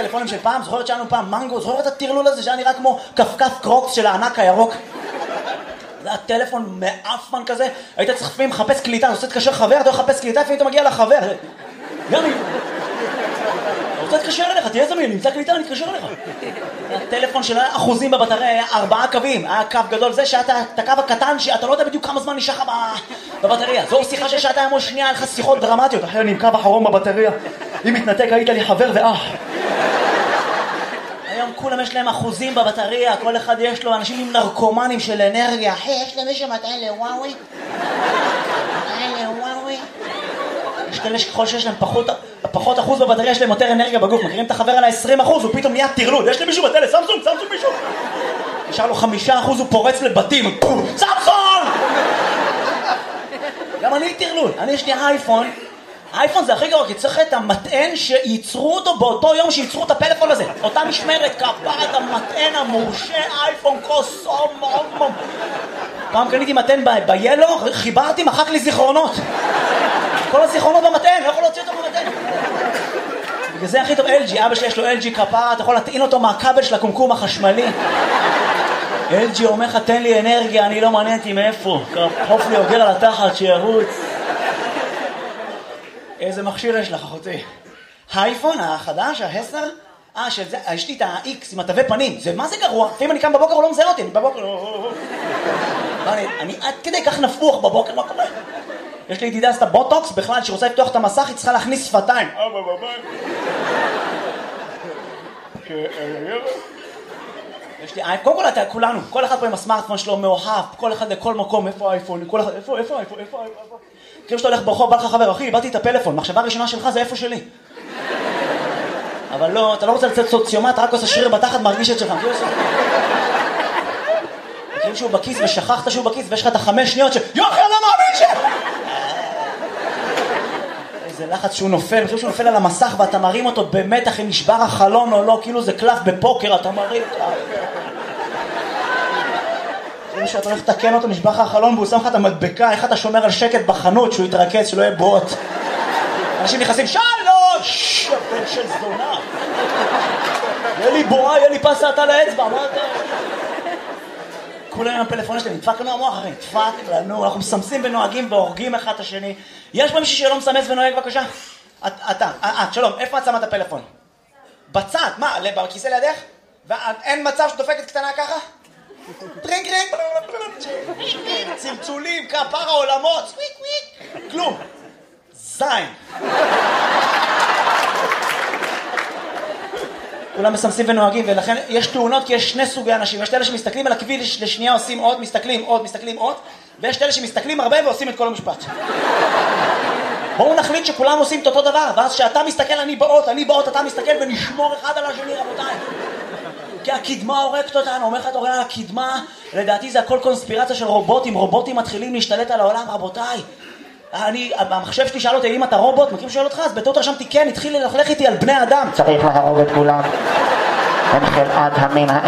הטלפונים של פעם, זוכרת שלנו פעם מנגו, זוכרת את הטרלול הזה שהיה נראה כמו כפכף קרוקס של הענק הירוק? זה היה טלפון מאפמן כזה, היית צריך לפעמים לחפש קליטה, אתה רוצה להתקשר חבר, אתה מחפש קליטה, לפעמים אתה מגיע לחבר. גם אם... אתה רוצה להתקשר אליך, תהיה זמין, נמצא קליטה, אני אתקשר אליך. הטלפון של אחוזים בבטריה היה 4 קווים, היה קו גדול, זה שהיה את הקו הקטן, שאתה לא יודע בדיוק כמה זמן נשאר לך בבטריה. זו שיחה של שעתיים או שנייה, היה לך שיחות דרמטיות, אחרי אני עם קו אחרון בבטריה, אם מתנתק היית לי חבר ואח. היום כולם יש להם אחוזים בבטריה, כל אחד יש לו, אנשים עם נרקומנים של אנרגיה. אחי, יש למישהו מטען לוואוי? יש כאלה שככל שיש להם פחות אחוז בבטריה, יש להם יותר אנרגיה בגוף. מכירים את החבר על ה-20%, הוא פתאום נהיה תרלוד. יש למישהו בטלפון, סמסונג מישהו. נשאר לו 5%, הוא פורץ לבתים. סמסונג! גם אני תרלוד. אני יש לי אייפון. האייפון זה הכי גרוע, כי צריך את המטען שייצרו אותו באותו יום שייצרו את הפלאפון הזה. אותה משמרת, כפרת המטען המורשה, אייפון קוסום. פעם קניתי מטען ביילו, חיברתי, מחק לי זיכרונות. כל הזיכרונות במטען, לא יכול להוציא אותו במטען. בגלל זה הכי טוב LG, אבא שלי יש לו LG כפרה, אתה יכול להטעין אותו מהכבל של הקומקום החשמלי. LG אומר לך, תן לי אנרגיה, אני לא מעניין אותי מאיפה. חוף לי אוגר על התחת, שירוץ. איזה מכשיר יש לך, אחותי? האייפון החדש, ה-10? יש לי את ה-X עם התווי פנים. זה מה זה גרוע? לפעמים אני קם בבוקר, הוא לא מזהה אותי. אני בבוקר... אני עד כדי כך נפוח בבוקר, מה קורה? יש לי ידידה עשתה בוטוקס, בכלל, שרוצה לפתוח את המסך, היא צריכה להכניס שפתיים. יש לי אייפון, קודם כל כולנו, כל אחד פה עם הסמארטפון שלו מאוהב, כל אחד לכל מקום, איפה האייפון, כל אחד, איפה האייפון? כאילו שאתה הולך ברחוב, בא לך חבר, אחי, איבדתי את הפלאפון, מחשבה הראשונה שלך זה איפה שלי. אבל לא, אתה לא רוצה לצאת סוציומט, רק עושה שריר בתחת, מרגיש את שלך. כאילו שהוא בכיס ושכחת שהוא בכיס ויש לך את 5 שניות יוחי, אני לא מאמין איזה לחץ שהוא נופל, כאילו שהוא נופל על המסך ואתה מרים אותו במתח אם נשבר החלון או לא, כאילו זה קלף בפוקר, אתה מרים כאילו שאתה הולך לתקן אותו, נשבר לך החלון והוא שם לך את המדבקה, איך אתה שומר על שקט בחנות שהוא יתרכז, שלא יהיה בוט. אנשים נכנסים, שלוש! בן של זונה. יהיה לי בועה, יהיה לי פסת על האצבע, מה אתה? כולם עם הפלאפון שלהם, נדפק לנו המוח, אחי, נדפק לנו, אנחנו מסמסים ונוהגים והורגים אחד את השני. יש פה מישהו שלא מסמס ונוהג, בבקשה? אתה, שלום, איפה את שמה את הפלאפון? בצד, מה, בכיסא לידך? ואין מצב שדופקת קטנה ככה? טרינק, צלצולים, כפר העולמות, כלום. זין. כולם מסמסים ונוהגים, ולכן יש תאונות כי יש 2 סוגי אנשים. יש אלה שמסתכלים על הכביש לשנייה עושים עוד, מסתכלים עוד, ויש אלה שמסתכלים הרבה ועושים את כל המשפט. בואו נחליט שכולם עושים את אותו דבר, ואז שאתה מסתכל אני באות, אתה מסתכל ונשמור אחד על השני, רבותיי. כי הקדמה הורגת אותנו, אומר לך אתה רואה על הקדמה, לדעתי זה הכל קונספירציה של רובוטים מתחילים להשתלט על העולם, רבותיי. המחשב שלי שאל אותי אם אתה רובוט, מכיר שואל אותך, אז בטעות רשמתי כן, התחיל ללכלך איתי על בני אדם. צריך להרוג את כולם. הם חלאת המין